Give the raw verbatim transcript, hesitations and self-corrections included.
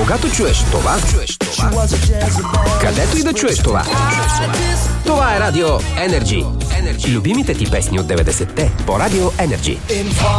Когато чуеш това, чуеш това, където и да чуеш това. Това е Радио Енерджи. Любимите ти песни от деветдесетте по Радио Енерджи.